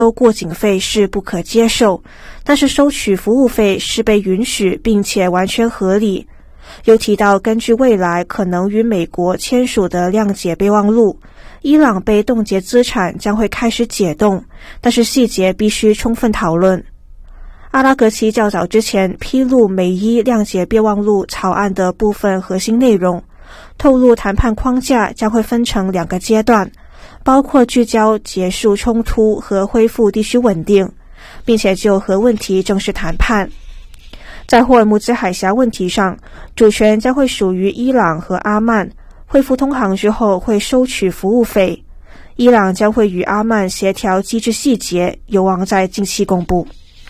收过境费是不可接受，但是收取服务费是被允许并且完全合理。又提到，根据未来可能与美国签署的谅解备忘录，伊朗被冻结资产将会开始解冻，但是细节必须充分讨论。阿拉格齐较早之前披露美伊谅解备忘录草案的部分核心内容，透露谈判框架将会分成2个阶段，包括聚焦结束冲突和恢复地区稳定，并且就核问题正式谈判。在霍尔木兹海峡问题上，主权将会属于伊朗和阿曼，恢复通航之后会收取服务费。伊朗将会与阿曼协调机制细节，有望在近期公布。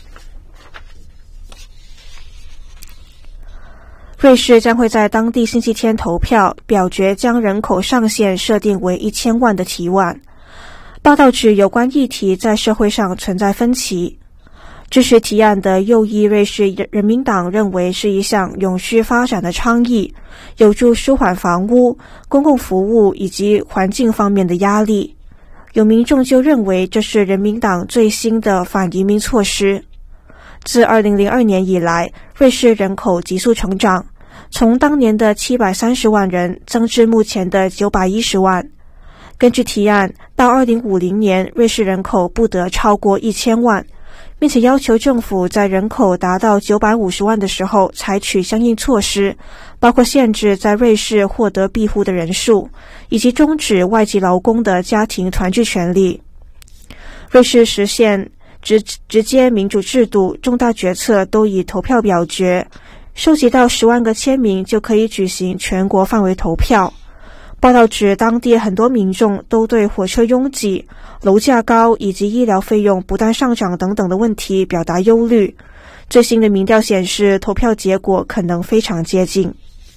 瑞士将会在当地星期天投票，表决将人口上限设定为1000万的提案。报道指有关议题在社会上存在分歧。支持提案的右翼瑞士人民党认为是一项永续发展的倡议，有助舒缓房屋、公共服务以及环境方面的压力。有民众就认为这是人民党最新的反移民措施。自2002年以来，瑞士人口急速成长，从当年的730万人增至目前的910万。根据提案，到2050年，瑞士人口不得超过1000万，并且要求政府在人口达到950万的时候采取相应措施，包括限制在瑞士获得庇护的人数，以及终止外籍劳工的家庭团聚权利。瑞士实现直接民主制度，重大决策都以投票表决，收集到10万个签名就可以举行全国范围投票。报道指，当地很多民众都对火车拥挤、楼价高以及医疗费用不断上涨等等的问题表达忧虑。最新的民调显示，投票结果可能非常接近。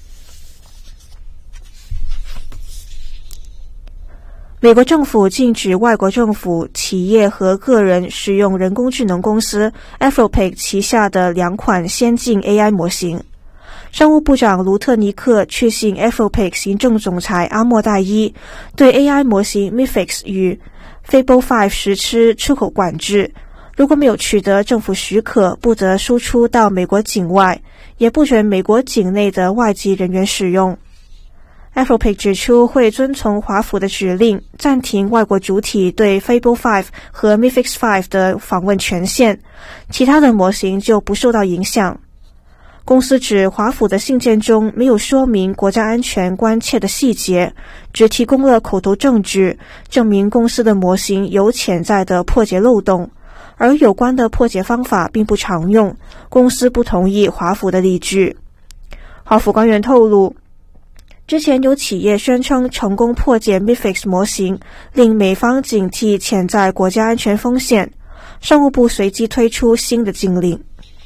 美国政府禁止外国政府、企业和个人使用人工智能公司 Anthropic 旗下的2款先进 AI 模型。商务部长卢特尼克去信 Anthropic 行政总裁阿莫代伊，对 AI 模型 Mifix 与 Fable 5实施出口管制，如果没有取得政府许可，不得输出到美国境外，也不准美国境内的外籍人员使用。Anthropic 指出会遵从华府的指令，暂停外国主体对 Fable 5和 Mifix 5的访问权限，其他的模型就不受到影响。公司指华府的信件中没有说明国家安全关切的细节，只提供了口头证据，证明公司的模型有潜在的破解漏洞，而有关的破解方法并不常用，公司不同意华府的理据。华府官员透露，之前有企业宣称成功破解 Mifix 模型，令美方警惕潜在国家安全风险。商务部随即推出新的禁令。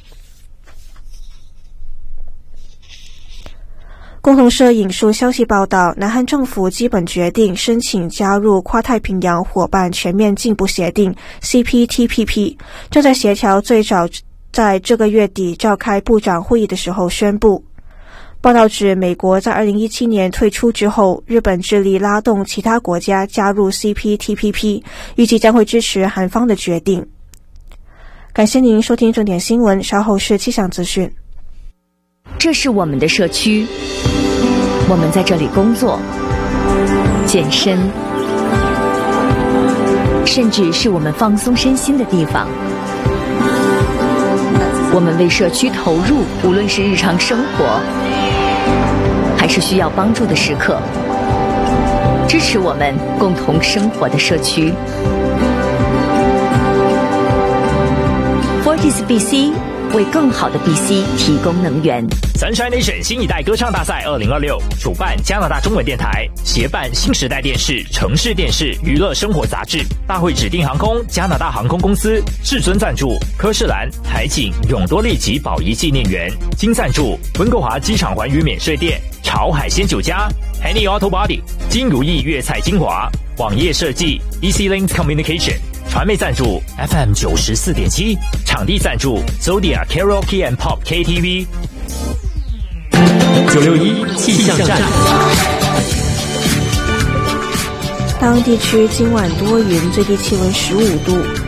共同社引述消息报道，南韩政府基本决定申请加入跨太平洋伙伴全面进步协定 CPTPP， 正在协调最早在这个月底召开部长会议的时候宣布。报道指，美国在2017年退出之后，日本致力拉动其他国家加入 CPTPP， 预计将会支持韩方的决定。感谢您收听重点新闻，稍后是气象资讯。 这是我们的社区，我们在这里工作、健身，甚至是我们放松身心的地方。我们为社区投入，无论是日常生活还是需要帮助的时刻，支持我们共同生活的社区。Fortis BC 为更好的 BC 提供能源。 Sunshine Nation 新一代歌唱大赛2026主办加拿大中文电台，协办新时代电视、城市电视、娱乐生活杂志。大会指定航空加拿大航空公司至尊赞助，科士兰、海景、永多利及宝仪纪念园。金赞助温哥华机场环宇免税店、潮海鲜酒家、Henny Auto Body、金如意粤菜精华、网页设计 Easy Links Communication。传媒赞助 FM 94.7，场地赞助 Zodia Karaoke and Pop KTV。961气象站。 大安地区今晚多云，最低气温15度，